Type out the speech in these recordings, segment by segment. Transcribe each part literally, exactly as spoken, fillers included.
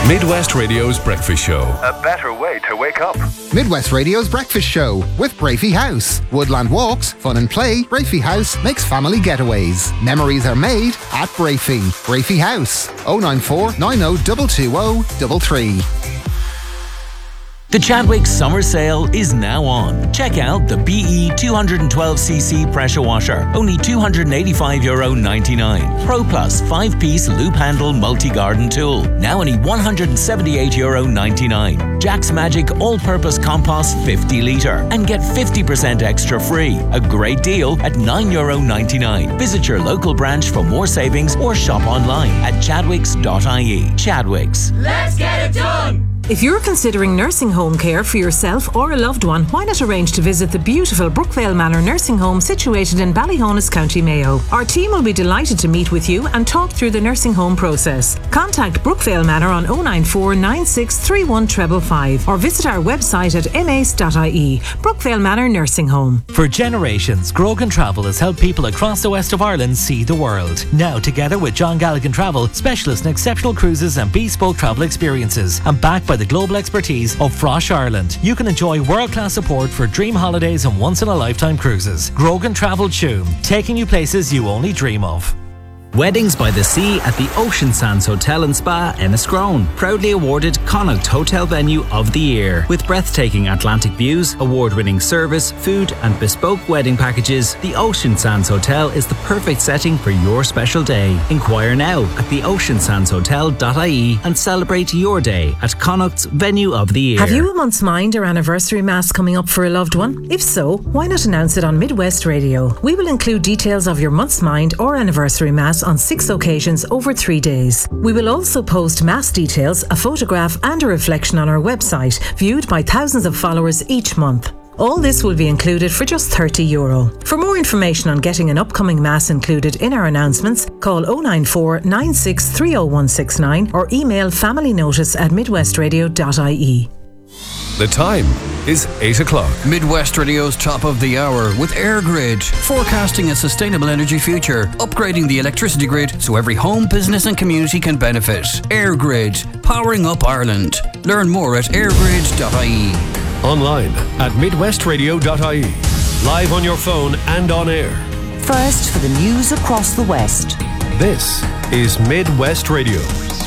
Midwest Radio's Breakfast Show. A better way to wake up. Midwest Radio's Breakfast Show with Brafey House. Woodland walks, fun and play. Brafey House makes family getaways. Memories are made at Brafey. Brafey House. oh nine four, nine oh two two oh three three. The Chadwicks Summer Sale is now on. Check out the B E two twelve c c pressure washer, only two hundred eighty-five euro ninety-nine. Pro Plus five piece loop handle multi-garden tool, now only one hundred seventy-eight euro ninety-nine. Jack's Magic all-purpose compost fifty litre and get fifty percent extra free. A great deal at nine euro ninety-nine. Visit your local branch for more savings or shop online at chadwicks dot I E. Chadwicks. Let's get it done! If you're considering nursing home care for yourself or a loved one, why not arrange to visit the beautiful Brookvale Manor Nursing Home situated in Ballyhonus, County Mayo. Our team will be delighted to meet with you and talk through the nursing home process. Contact Brookvale Manor on oh nine four, nine six three one five five five or visit our website at m a c e dot I E. Brookvale Manor Nursing Home. For generations, Grogan Travel has helped people across the west of Ireland see the world. Now, together with John Galligan Travel, specialists in exceptional cruises and bespoke travel experiences, and backed by the global expertise of Frosh Ireland, you can enjoy world-class support for dream holidays and once-in-a-lifetime cruises. Grogan Travel Tuam, taking you places you only dream of. Weddings by the Sea at the Ocean Sands Hotel and Spa, Enniscrone. Proudly awarded Connacht Hotel Venue of the Year. With breathtaking Atlantic views, award-winning service, food and bespoke wedding packages, the Ocean Sands Hotel is the perfect setting for your special day. Inquire now at the ocean sands hotel dot I E and celebrate your day at Connacht's Venue of the Year. Have you a month's mind or anniversary mass coming up for a loved one? If so, why not announce it on Midwest Radio? We will include details of your month's mind or anniversary mass on six occasions over three days. We will also post mass details, a photograph and a reflection on our website, viewed by thousands of followers each month. All this will be included for just thirty euro. For more information on getting an upcoming mass included in our announcements, call oh nine four, nine six three oh one six nine or email familynotice at midwest radio dot I E. The time is eight o'clock. Midwest Radio's top of the hour with AirGrid, forecasting a sustainable energy future, upgrading the electricity grid so every home, business and community can benefit. AirGrid, powering up Ireland. Learn more at airgrid dot I E. Online at midwest radio dot I E. Live on your phone and on air. First for the news across the West. This is Midwest Radio.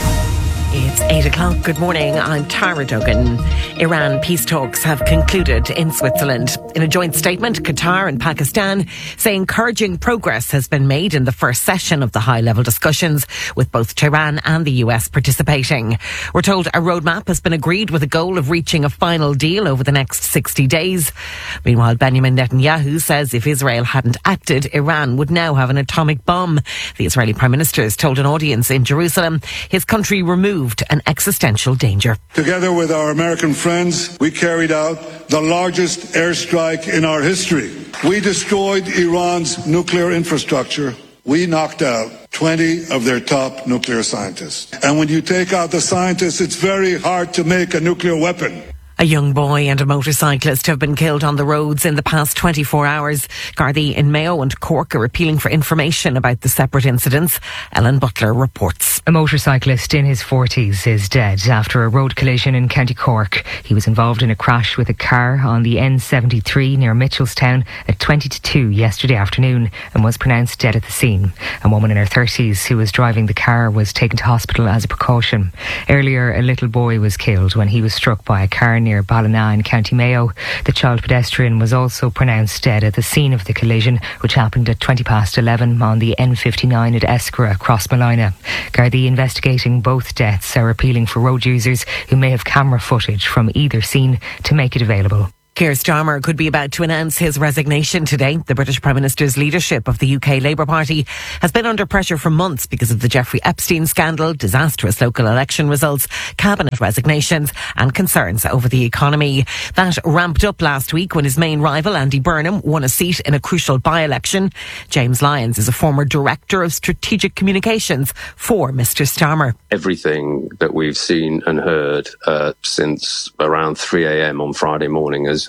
It's eight o'clock. Good morning. I'm Tara Duggan. Iran peace talks have concluded in Switzerland. In a joint statement, Qatar and Pakistan say encouraging progress has been made in the first session of the high-level discussions, with both Tehran and the U S participating. We're told a roadmap has been agreed with a goal of reaching a final deal over the next sixty days. Meanwhile, Benjamin Netanyahu says if Israel hadn't acted, Iran would now have an atomic bomb. The Israeli Prime Minister has told an audience in Jerusalem his country removed an existential danger. Together with our American friends, we carried out the largest airstrike in our history. We destroyed Iran's nuclear infrastructure. We knocked out twenty of their top nuclear scientists. And when you take out the scientists, it's very hard to make a nuclear weapon. A young boy and a motorcyclist have been killed on the roads in the past twenty-four hours. Gardaí in Mayo and Cork are appealing for information about the separate incidents. Ellen Butler reports. A motorcyclist in his forties is dead after a road collision in County Cork. He was involved in a crash with a car on the N seventy-three near Mitchelstown at twenty to two yesterday afternoon and was pronounced dead at the scene. A woman in her thirties who was driving the car was taken to hospital as a precaution. Earlier, a little boy was killed when he was struck by a car near near Ballina in County Mayo. The child pedestrian was also pronounced dead at the scene of the collision, which happened at twenty past eleven on the N fifty-nine at Eskra, Crossmolina. Gardaí investigating both deaths are appealing for road users who may have camera footage from either scene to make it available. Keir Starmer could be about to announce his resignation today. The British Prime Minister's leadership of the U K Labour Party has been under pressure for months because of the Jeffrey Epstein scandal, disastrous local election results, cabinet resignations and concerns over the economy. That ramped up last week when his main rival, Andy Burnham, won a seat in a crucial by-election. James Lyons is a former Director of Strategic Communications for Mr Starmer. Everything that we've seen and heard uh, since around three a.m. on Friday morning has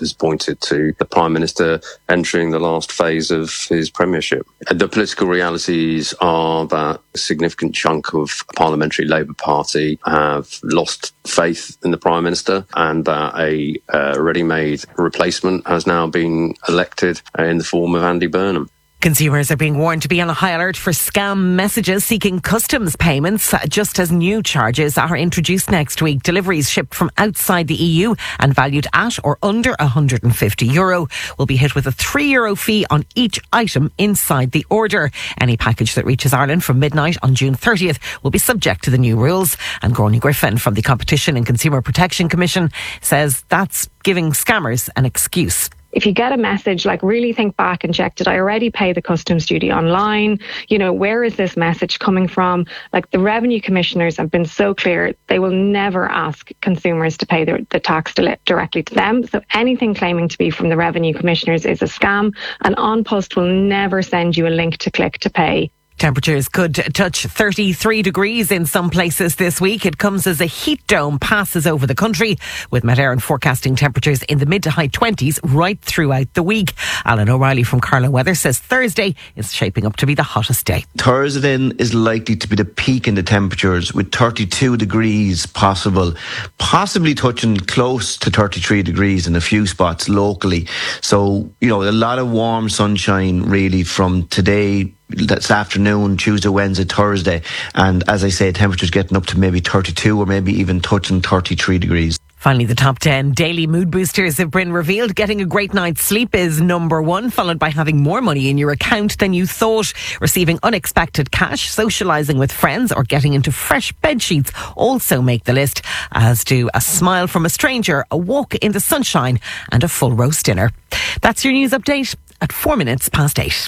has pointed to the Prime Minister entering the last phase of his premiership. The political realities are that a significant chunk of the Parliamentary Labour Party have lost faith in the Prime Minister, and that a uh, ready-made replacement has now been elected uh, in the form of Andy Burnham. Consumers are being warned to be on a high alert for scam messages seeking customs payments, just as new charges are introduced next week. Deliveries shipped from outside the E U and valued at or under one hundred fifty euro will be hit with a three euro fee on each item inside the order. Any package that reaches Ireland from midnight on June thirtieth will be subject to the new rules. And Gráinne Griffin from the Competition and Consumer Protection Commission says that's giving scammers an excuse. If you get a message, like, really think back and check, did I already pay the customs duty online? You know, where is this message coming from? Like, the revenue commissioners have been so clear, they will never ask consumers to pay the, the tax directly to them. So anything claiming to be from the revenue commissioners is a scam, and An Post will never send you a link to click to pay. Temperatures could touch thirty-three degrees in some places this week. It comes as a heat dome passes over the country, with Met Éireann forecasting temperatures in the mid to high twenties right throughout the week. Alan O'Reilly from Carlow Weather says Thursday is shaping up to be the hottest day. Thursday then is likely to be the peak in the temperatures, with thirty-two degrees possible, possibly touching close to thirty-three degrees in a few spots locally. So, you know, a lot of warm sunshine really from today, this afternoon, Tuesday, Wednesday, Thursday, and as I say, temperatures getting up to maybe thirty-two or maybe even touching thirty-three degrees. Finally, the top ten daily mood boosters have been revealed. Getting a great night's sleep is number one, followed by having more money in your account than you thought, receiving unexpected cash, socialising with friends, or getting into fresh bed sheets also make the list, as do a smile from a stranger, a walk in the sunshine, and a full roast dinner. That's your news update at four minutes past eight.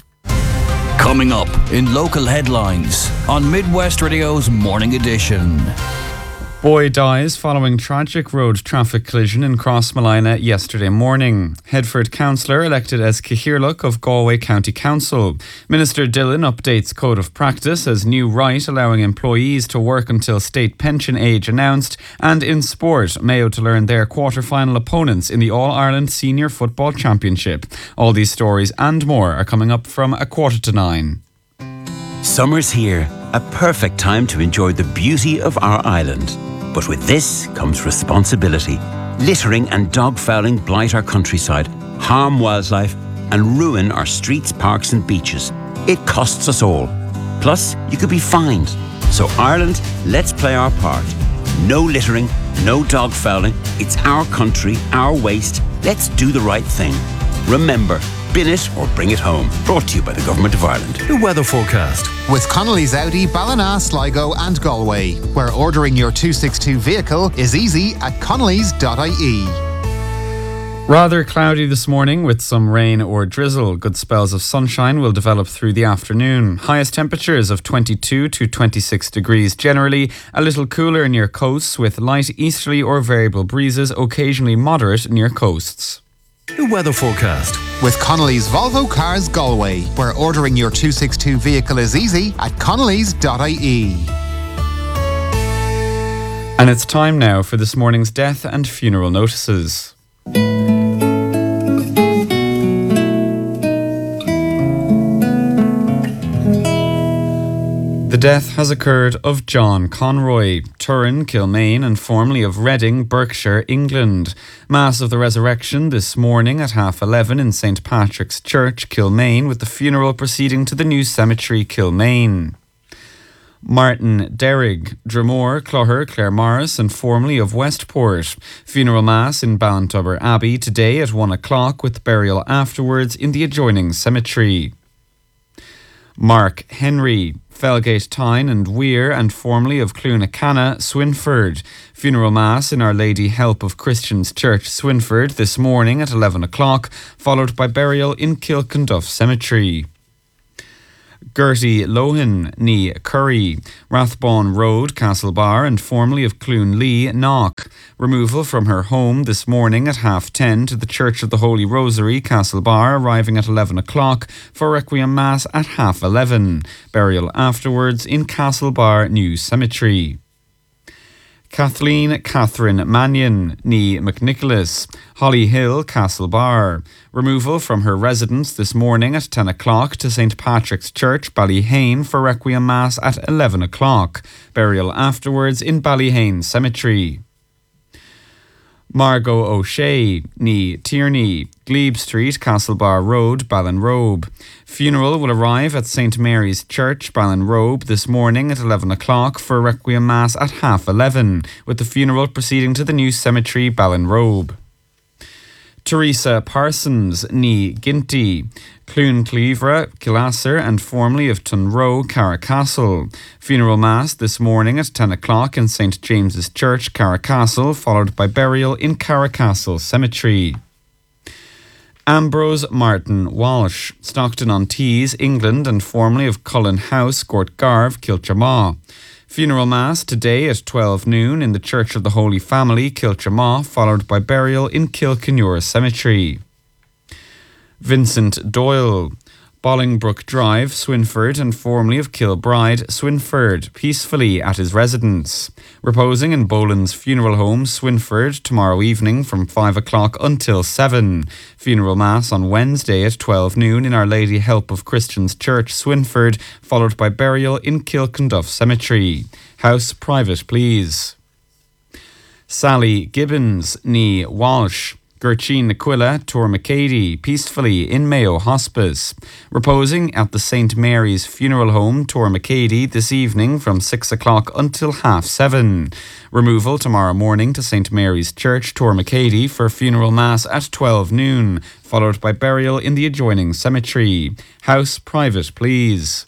Coming up in local headlines on Midwest Radio's Morning Edition. Boy dies following tragic road traffic collision in Crossmolina yesterday morning. Headford councillor elected as Cathaoirleach of Galway County Council. Minister Dillon updates Code of Practice as new right allowing employees to work until state pension age announced. And in sport, Mayo to learn their quarter-final opponents in the All-Ireland Senior Football Championship. All these stories and more are coming up from a quarter to nine. Summer's here, a perfect time to enjoy the beauty of our island. But with this comes responsibility. Littering and dog fouling blight our countryside, harm wildlife, and ruin our streets, parks and beaches. It costs us all. Plus, you could be fined. So Ireland, let's play our part. No littering, no dog fouling. It's our country, our waste. Let's do the right thing. Remember, bin it or bring it home. Brought to you by the Government of Ireland. The weather forecast. With Connolly's Audi, Ballina, Sligo and Galway, where ordering your two sixty-two vehicle is easy at connellys dot I E. Rather cloudy this morning with some rain or drizzle. Good spells of sunshine will develop through the afternoon. Highest temperatures of twenty-two to twenty-six degrees generally. A little cooler near coasts with light easterly or variable breezes, occasionally moderate near coasts. The weather forecast. With Connolly's Volvo Cars Galway, where ordering your two sixty-two vehicle is easy at connellys dot I E. And it's time now for this morning's death and funeral notices. The death has occurred of John Conroy, Turin, Kilmaine, and formerly of Reading, Berkshire, England. Mass of the Resurrection this morning at half eleven in Saint Patrick's Church, Kilmaine, with the funeral proceeding to the new cemetery, Kilmaine. Martin Derrig, Dromore, Clogher, Claremorris, and formerly of Westport. Funeral Mass in Ballintubber Abbey today at one o'clock, with burial afterwards in the adjoining cemetery. Mark Henry, Felgate Tyne and Weir, and formerly of Clunacana, Swinford. Funeral Mass in Our Lady Help of Christians Church, Swinford, this morning at eleven o'clock, followed by burial in Kilkenduff Cemetery. Gertie Lohan, ní Curry, Rathbone Road, Castlebar, and formerly of Clune Lee, Knock. Removal from her home this morning at half ten to the Church of the Holy Rosary, Castlebar, arriving at eleven o'clock for Requiem Mass at half eleven. Burial afterwards in Castlebar New Cemetery. Kathleen Catherine Mannion, ní McNicholas, Holly Hill, Castlebar. Removal from her residence this morning at ten o'clock to Saint Patrick's Church, Ballyhane, for Requiem Mass at eleven o'clock. Burial afterwards in Ballyhane Cemetery. Margot O'Shea, ní Tierney, Glebe Street, Castlebar Road, Ballinrobe. Funeral will arrive at Saint Mary's Church, Ballinrobe, this morning at eleven o'clock for Requiem Mass at half eleven, with the funeral proceeding to the new cemetery, Ballinrobe. Teresa Parsons, ní Ginty, Clune Cleavra, Killasser, and formerly of Tunrow, Carracastle. Funeral Mass this morning at ten o'clock in Saint James's Church, Carracastle, followed by burial in Carracastle Cemetery. Ambrose Martin Walsh, Stockton-on-Tees, England, and formerly of Cullen House, Gortgarve, Kilchamaw. Funeral Mass today at twelve noon in the Church of the Holy Family, Kilchamaw, followed by burial in Kilkenure Cemetery. Vincent Doyle, Bolingbroke Drive, Swinford, and formerly of Kilbride, Swinford, peacefully at his residence. Reposing in Boland's Funeral Home, Swinford, tomorrow evening from five o'clock until seven. Funeral Mass on Wednesday at twelve noon in Our Lady Help of Christians Church, Swinford, followed by burial in Kilkenduff Cemetery. House private, please. Sally Gibbons, ní Walsh, Gertrude Aquila, Tormacady, peacefully in Mayo Hospice. Reposing at the Saint Mary's Funeral Home, Tormacady, this evening from six o'clock until half seven. Removal tomorrow morning to Saint Mary's Church, Tormacady, for funeral mass at twelve noon, followed by burial in the adjoining cemetery. House private, please.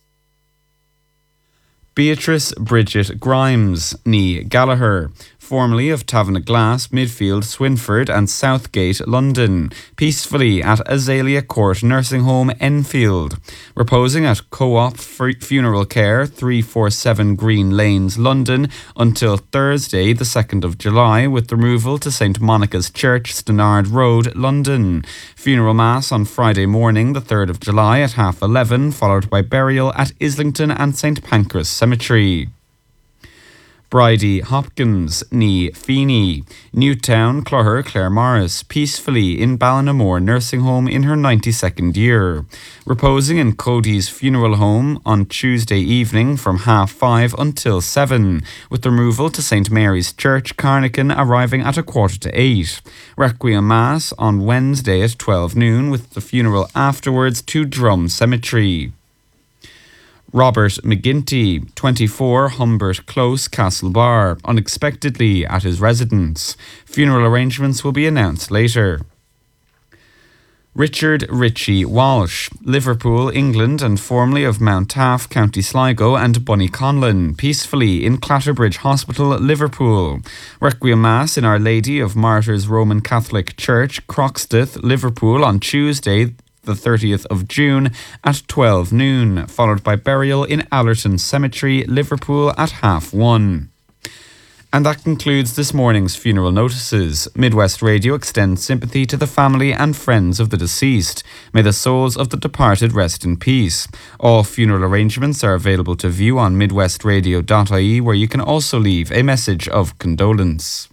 Beatrice Bridget Grimes, ní Gallagher, formerly of Taverna Glass, Midfield, Swinford and Southgate, London, peacefully at Azalea Court Nursing Home, Enfield. Reposing at Co-op Funeral Care, three forty-seven Green Lanes, London, until Thursday, the second of July, with removal to Saint Monica's Church, Stenard Road, London. Funeral Mass on Friday morning, the third of July, at half eleven, followed by burial at Islington and Saint Pancras Cemetery. Bridie Hopkins, ní Feeney, Newtown, Clogher, Claire Morris, peacefully in Ballinamore Nursing Home in her ninety-second year. Reposing in Cody's Funeral Home on Tuesday evening from half five until seven, with removal to Saint Mary's Church, Carnican, arriving at a quarter to eight. Requiem Mass on Wednesday at twelve noon, with the funeral afterwards to Drum Cemetery. Robert McGinty, twenty-four Humbert Close, Castlebar, unexpectedly at his residence. Funeral arrangements will be announced later. Richard Ritchie Walsh, Liverpool, England, and formerly of Mount Taff, County Sligo, and Bunnyconlin, peacefully in Clatterbridge Hospital, Liverpool. Requiem Mass in Our Lady of Martyrs Roman Catholic Church, Croxteth, Liverpool, on Tuesday, the thirtieth of June at twelve noon, followed by burial in Allerton Cemetery, Liverpool, at half one. And that concludes this morning's funeral notices. Midwest Radio extends sympathy to the family and friends of the deceased. May the souls of the departed rest in peace. All funeral arrangements are available to view on midwest radio dot I E, where you can also leave a message of condolence.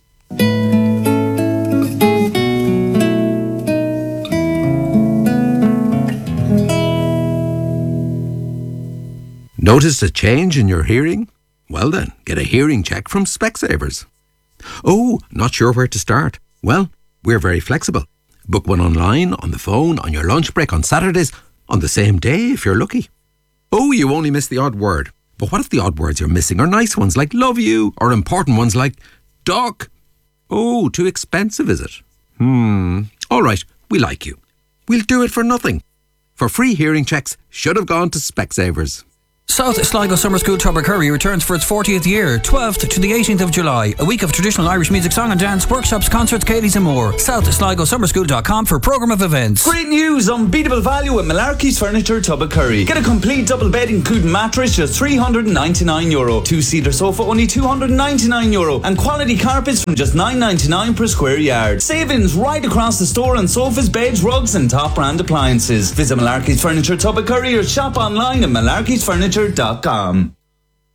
Noticed a change in your hearing? Well then, get a hearing check from Specsavers. Oh, not sure where to start? Well, we're very flexible. Book one online, on the phone, on your lunch break, on Saturdays, on the same day if you're lucky. Oh, you only missed the odd word. But what if the odd words you're missing are nice ones like love you, or important ones like duck? Oh, too expensive, is it? Hmm, all right, we like you. We'll do it for nothing. For free hearing checks, should have gone to Specsavers. South Sligo Summer School Tubbercurry returns for its fortieth year, twelfth to the eighteenth of July. A week of traditional Irish music, song and dance, workshops, concerts, Katie's and more. south sligo summer school dot com for programme of events. Great news! Unbeatable value at Malarkey's Furniture Tubbercurry. Get a complete double bed including mattress just three hundred ninety-nine euro. Two-seater sofa only two hundred ninety-nine euro. And quality carpets from just nine ninety-nine per square yard. Savings right across the store on sofas, beds, rugs and top brand appliances. Visit Malarkey's Furniture Tubbercurry or shop online at malarkeys furniture dot com.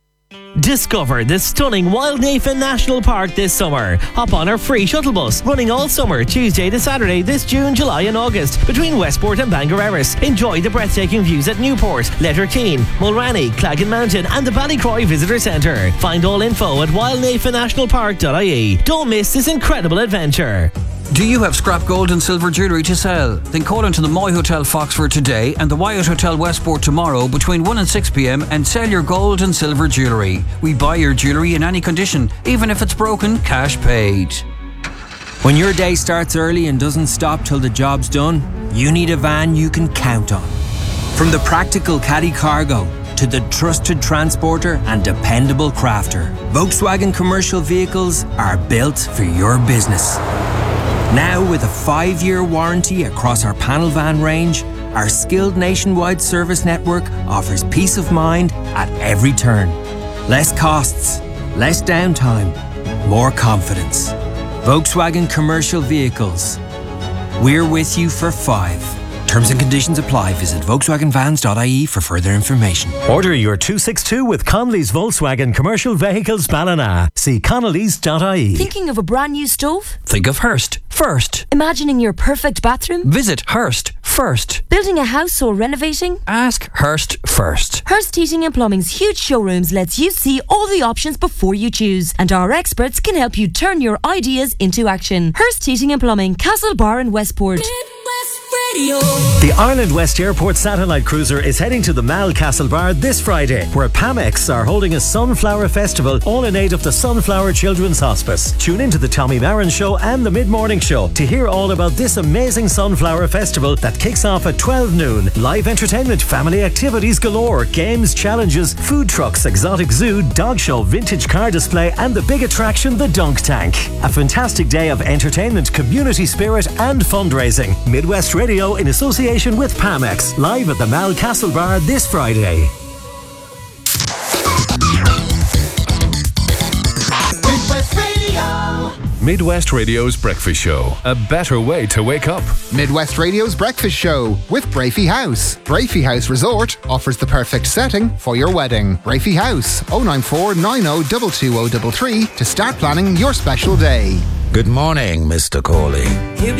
Discover the stunning Wildnafen National Park this summer. Hop on our free shuttle bus running all summer, Tuesday to Saturday this June, July and August between Westport and Bangor Erris. Enjoy the breathtaking views at Newport, Letterkeene, Mulranny, Claggan Mountain and the Ballycroy Visitor Centre. Find all info at wildnafen national park dot I E. Don't miss this incredible adventure. Do you have scrap gold and silver jewellery to sell? Then call into the Moy Hotel Foxford today and the Wyatt Hotel Westport tomorrow between one and six p m and sell your gold and silver jewellery. We buy your jewellery in any condition, even if it's broken, cash paid. When your day starts early and doesn't stop till the job's done, you need a van you can count on. From the practical Caddy Cargo to the trusted transporter and dependable crafter, Volkswagen commercial vehicles are built for your business. Now with a five-year warranty across our panel van range, our skilled nationwide service network offers peace of mind at every turn. Less costs, less downtime, more confidence. Volkswagen Commercial Vehicles. We're with you for five. Terms and conditions apply. Visit volkswagen vans dot I E for further information. Order your two sixty-two with Connolly's Volkswagen Commercial Vehicles Ballina. See connellys dot I E. Thinking of a brand new stove? Think of Hearst first. Imagining your perfect bathroom? Visit Hearst first. Building a house or renovating? Ask Hearst first. Hearst Heating and Plumbing's huge showrooms lets you see all the options before you choose, and our experts can help you turn your ideas into action. Hearst Heating and Plumbing, Castlebar and Westport. The Ireland West Airport Satellite Cruiser is heading to the Mall Castlebar this Friday, where Pamex are holding a Sunflower Festival, all in aid of the Sunflower Children's Hospice. Tune into the Tommy Marin Show and the Mid-Morning Show to hear all about this amazing Sunflower Festival that kicks off at twelve noon. Live entertainment, family activities galore, games, challenges, food trucks, exotic zoo, dog show, vintage car display and the big attraction, the Dunk Tank. A fantastic day of entertainment, community spirit and fundraising. Midwest Radio in association with Pamex, live at the Mall Castlebar this Friday. Midwest Radio. Midwest Radio's Breakfast Show. A better way to wake up. Midwest Radio's Breakfast Show with Brafey House. Brafey House Resort offers the perfect setting for your wedding. Brafey House, oh nine four nine oh two two oh three three to start planning your special day. Good morning, Mister Corley.